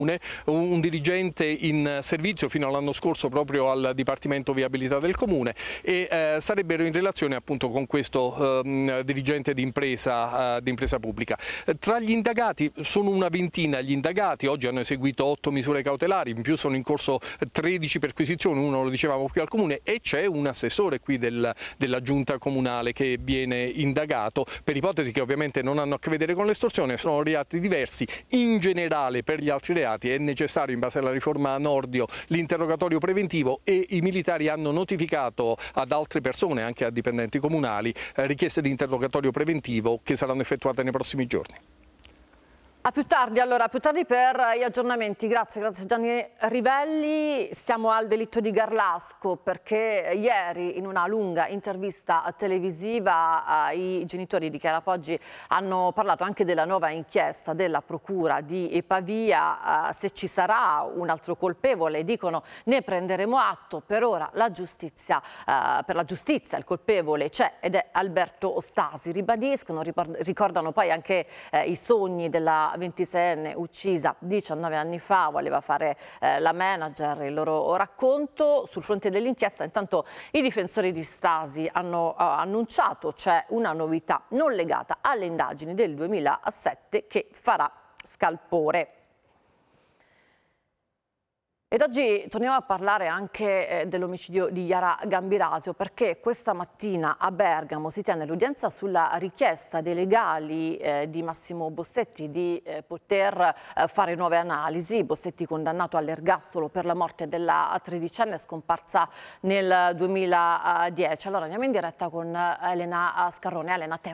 un dirigente in servizio fino all'anno scorso proprio al Dipartimento Viabilità del Comune e sarebbero in relazione appunto con questo dirigente di impresa pubblica. Tra gli indagati sono una ventina gli indagati, oggi hanno eseguito 8 misure cautelari, in più sono in corso 13 perquisizioni, uno lo dicevamo qui al Comune, e c'è un assessore qui della Giunta Comunale che viene indagato per ipotesi che ovviamente non hanno a che vedere con l'estorsione, sono reati diversi. In generale per gli altri reati è necessario, in base alla riforma Nordio, l'interrogatorio preventivo e i militari hanno notificato ad altre persone, anche a dipendenti comunali, richieste di interrogatorio preventivo che saranno effettuate nei prossimi giorni. A più tardi, allora, a più tardi per gli aggiornamenti. Grazie Gianni Rivelli. Siamo al delitto di Garlasco perché ieri in una lunga intervista televisiva i genitori di Chiara Poggi hanno parlato anche della nuova inchiesta della Procura di Pavia. Se ci sarà un altro colpevole, dicono, ne prenderemo atto. Per ora la giustizia, per la giustizia il colpevole c'è ed è Alberto Ostasi. Ribadiscono, ricordano poi anche i sogni della 26enne uccisa 19 anni fa, voleva fare la manager, il loro racconto. Sul fronte dell'inchiesta intanto i difensori di Stasi hanno annunciato c'è una novità non legata alle indagini del 2007 che farà scalpore. Ed oggi torniamo a parlare anche dell'omicidio di Yara Gambirasio perché questa mattina a Bergamo si tiene l'udienza sulla richiesta dei legali di Massimo Bossetti di poter fare nuove analisi. Bossetti condannato all'ergastolo per la morte della tredicenne scomparsa nel 2010. Allora andiamo in diretta con Elena Scarrone. Elena, a te.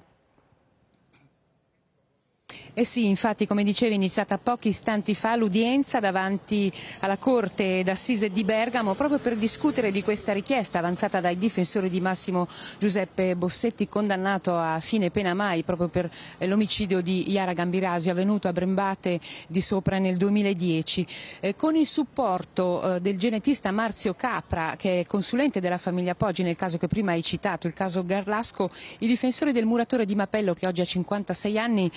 Eh sì, infatti, come dicevi, è iniziata pochi istanti fa l'udienza davanti alla Corte d'Assise di Bergamo proprio per discutere di questa richiesta avanzata dai difensori di Massimo Giuseppe Bossetti, condannato a fine pena mai proprio per l'omicidio di Yara Gambirasio avvenuto a Brembate di Sopra nel 2010. Con il supporto del genetista Marzio Capra, che è consulente della famiglia Poggi nel caso che prima hai citato, il caso Garlasco, i difensori del muratore di Mapello, che oggi ha 56 anni,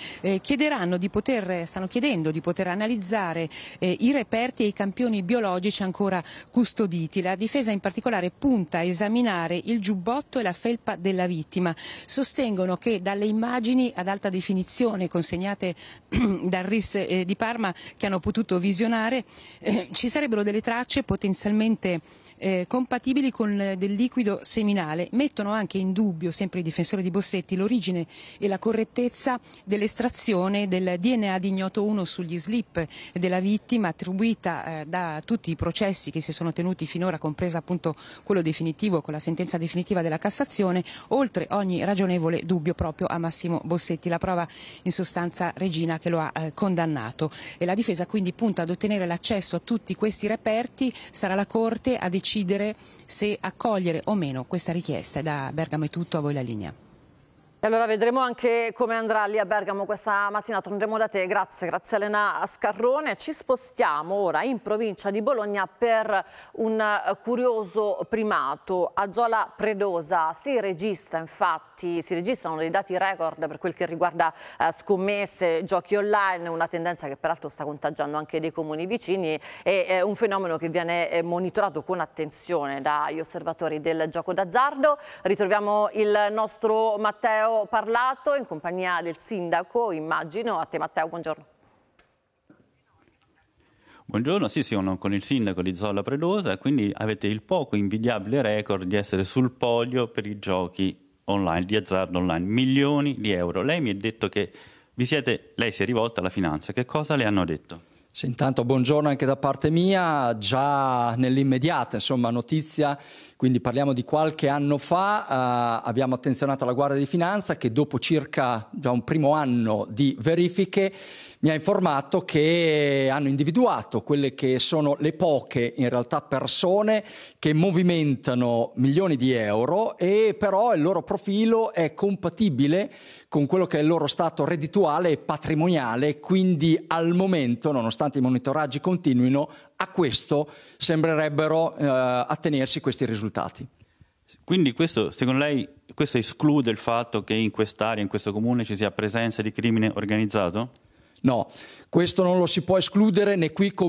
stanno chiedendo di poter analizzare i reperti e i campioni biologici ancora custoditi. La difesa in particolare punta a esaminare il giubbotto e la felpa della vittima. Sostengono che dalle immagini ad alta definizione consegnate dal RIS di Parma, che hanno potuto visionare, ci sarebbero delle tracce potenzialmente compatibili con del liquido seminale. Mettono anche in dubbio, sempre i difensori di Bossetti, l'origine e la correttezza dell'estrazione del DNA di ignoto 1 sugli slip della vittima, attribuita da tutti i processi che si sono tenuti finora, compresa appunto quello definitivo con la sentenza definitiva della Cassazione, oltre ogni ragionevole dubbio proprio a Massimo Bossetti. La prova in sostanza, Regina, che lo ha condannato. E la difesa quindi punta ad ottenere l'accesso a tutti questi reperti. Sarà la Corte a decidere se accogliere o meno questa richiesta. Da Bergamo è tutto, a voi la linea. E allora vedremo anche come andrà lì a Bergamo questa mattina. Torneremo da te. Grazie Elena Scarrone. Ci spostiamo ora in provincia di Bologna per un curioso primato. A Zola Predosa si registrano dei dati record per quel che riguarda scommesse, giochi online, una tendenza che peraltro sta contagiando anche dei comuni vicini e un fenomeno che viene monitorato con attenzione dagli osservatori del gioco d'azzardo. Ritroviamo il nostro Matteo Parlato in compagnia del sindaco, immagino. A te Matteo, buongiorno. Buongiorno, sì, sono con il sindaco di Zola Predosa, quindi avete il poco invidiabile record di essere sul podio per i giochi online, di azzardo online, milioni di euro. Lei mi ha detto che lei si è rivolta alla finanza, che cosa le hanno detto? Sì, intanto buongiorno anche da parte mia, già nell'immediata notizia, quindi parliamo di qualche anno fa, abbiamo attenzionato la Guardia di Finanza che dopo circa già un primo anno di verifiche mi ha informato che hanno individuato quelle che sono le poche in realtà persone che movimentano milioni di euro e però il loro profilo è compatibile con quello che è il loro stato reddituale e patrimoniale, quindi al momento, nonostante i monitoraggi continuino, a questo sembrerebbero attenersi questi risultati. Quindi questo, secondo lei, questo esclude il fatto che in quest'area, in questo comune, ci sia presenza di crimine organizzato? No, questo non lo si può escludere né qui